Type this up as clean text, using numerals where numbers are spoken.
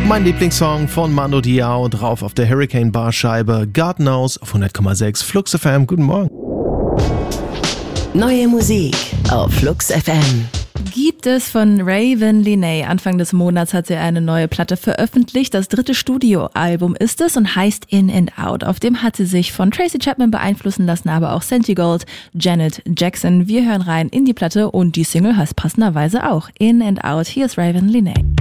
Mein Lieblingssong von Mando Diao, drauf auf der Hurricane Barscheibe, God Knows auf 100,6 Flux FM. Guten Morgen. Neue Musik auf Flux FM. Gibt es von Raven Lenae. Anfang des Monats hat sie eine neue Platte veröffentlicht. Das 3. Studioalbum ist es und heißt In and Out. Auf dem hat sie sich von Tracy Chapman beeinflussen lassen, aber auch Santigold, Janet Jackson. Wir hören rein in die Platte und die Single heißt passenderweise auch In and Out. Hier ist Raven Lenae.